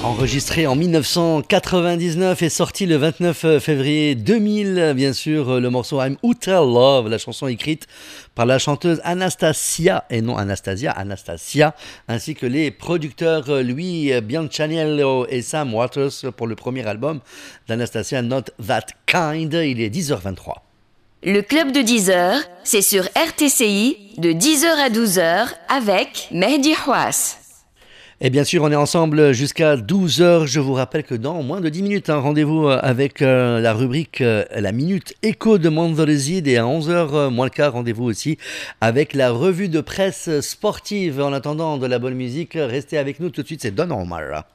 Enregistré en 1999 et sorti le 29 février 2000, bien sûr, le morceau I'm Hotel Love, la chanson écrite par la chanteuse Anastasia, et non Anastasia, Anastasia, ainsi que les producteurs Louis Biancianiello et Sam Waters pour le premier album d'Anastasia, Not That Kind. Il est 10h23. Le club de 10h, c'est sur RTCI de 10h à 12h avec Mehdi Houas. Et bien sûr, on est ensemble jusqu'à 12h. Je vous rappelle que dans moins de 10 minutes, rendez-vous avec la rubrique La Minute Écho de Manzorezid. Et à 11h moins le quart, rendez-vous aussi avec la revue de presse sportive. En attendant de la bonne musique, restez avec nous tout de suite, c'est Don Omar.